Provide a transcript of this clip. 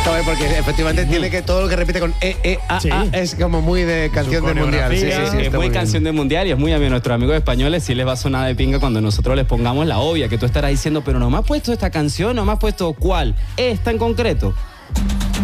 Porque efectivamente tiene que todo lo que repite con es como muy de canción de mundial. Sí, es muy canción de mundial y es muy a nuestros amigos españoles sí les va a sonar de pinga cuando nosotros les pongamos la obvia, que tú estarás diciendo, pero no me has puesto esta canción, no me has puesto cuál, esta en concreto.